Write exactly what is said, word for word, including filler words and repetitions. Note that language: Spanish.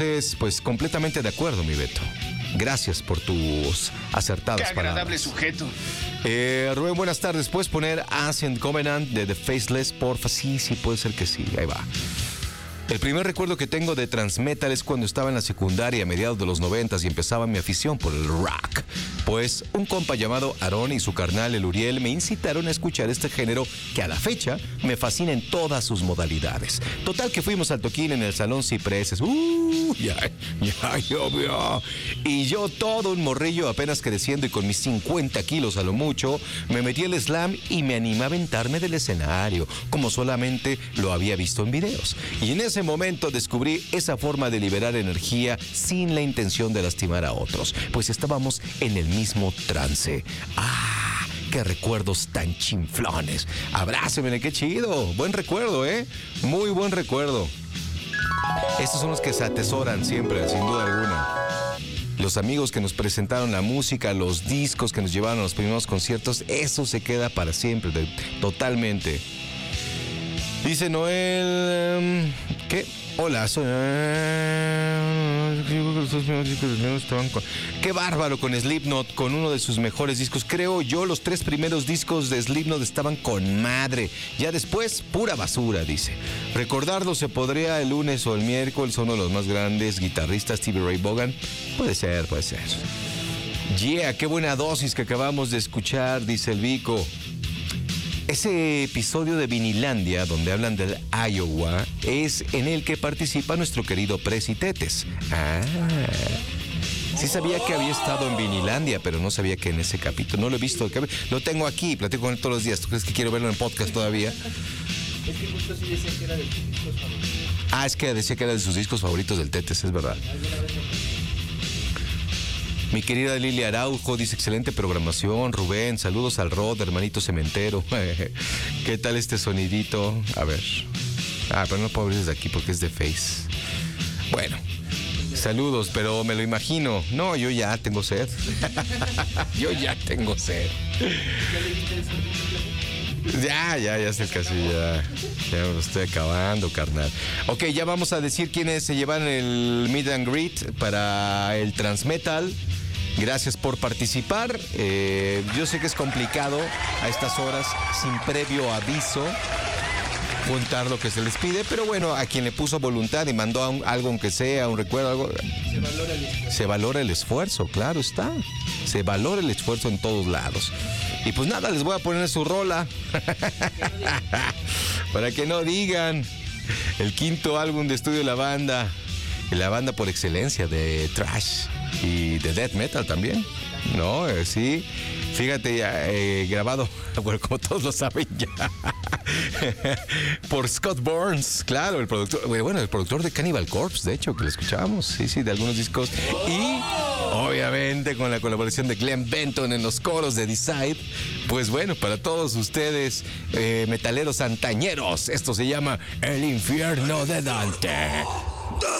Entonces, pues completamente de acuerdo, mi Beto. Gracias por tus acertadas Qué agradable palabras. sujeto. Eh, Rubén, buenas tardes. ¿Puedes poner Ancient Covenant de The Faceless, porfa? Sí, sí, puede ser que sí. Ahí va. El primer recuerdo que tengo de Transmetal es cuando estaba en la secundaria a mediados de los noventas y empezaba mi afición por el rock. Pues un compa llamado Aarón y su carnal el Uriel me incitaron a escuchar este género que a la fecha me fascina en todas sus modalidades. Total que fuimos al toquín en el Salón Cipreses. ¡Uh! Ya, ya llovió. Y yo, todo un morrillo apenas creciendo y con mis cincuenta kilos a lo mucho, me metí el slam y me animé a aventarme del escenario, como solamente lo había visto en videos. Y en ese momento descubrí esa forma de liberar energía sin la intención de lastimar a otros, pues estábamos en el mismo trance. ¡Ah! ¡Qué recuerdos tan chinflones! ¡Abráceme, qué chido! Buen recuerdo, ¿eh? Muy buen recuerdo. Estos son los que se atesoran siempre, sin duda alguna. Los amigos que nos presentaron la música, los discos que nos llevaron a los primeros conciertos, eso se queda para siempre, de, totalmente. Dice Noel, ¿qué? Hola, soy... Qué bárbaro con Slipknot, con uno de sus mejores discos. Creo yo los tres primeros discos de Slipknot estaban con madre. Ya después, pura basura, dice. Recordarlo se podría el lunes o el miércoles, uno de los más grandes guitarristas, Stevie Ray Vaughan. Puede ser, puede ser. Yeah, qué buena dosis que acabamos de escuchar, dice el Vico. Ese episodio de Vinilandia, donde hablan del Iowa, es en el que participa nuestro querido Presi Tetes. Ah, sí sabía que había estado en Vinilandia, pero no sabía que en ese capítulo. No lo he visto. Lo tengo aquí, platico con él todos los días. ¿Tú crees que quiero verlo en podcast todavía? Es que justo así decía que era de sus discos favoritos. Ah, es que decía que era de sus discos favoritos del Tetes, es verdad. Mi querida Lilia Araujo dice, excelente programación, Rubén, saludos al Rod, hermanito cementero. ¿Qué tal este sonidito? A ver. Ah, pero no puedo abrir desde aquí porque es de Face. Bueno, saludos, pero me lo imagino. No, yo ya tengo sed. Yo ya tengo sed. Ya, ya, ya sé casi, ya. Ya me lo estoy acabando, carnal. Ok, ya vamos a decir quiénes se llevan el Meet and Greet para el Transmetal. Gracias por participar. Eh, yo sé que es complicado a estas horas, sin previo aviso, juntar lo que se les pide, pero bueno, a quien le puso voluntad y mandó un, algo, aunque sea un recuerdo, algo, Se valora el esfuerzo. se valora el esfuerzo, claro está. Se valora el esfuerzo en todos lados. Y pues nada, les voy a poner su rola. Para que no digan. El quinto álbum de estudio de la banda. La banda por excelencia de thrash y de death metal también. No, eh, sí. Fíjate, ya, eh, grabado, bueno, como todos lo saben ya, por Scott Burns, claro, el productor, bueno, el productor de Cannibal Corpse, de hecho, que lo escuchábamos, sí, sí, de algunos discos. Y, obviamente, con la colaboración de Glenn Benton en los coros de Decide. Pues bueno, para todos ustedes, eh, metaleros antañeros, esto se llama El Infierno de Dante.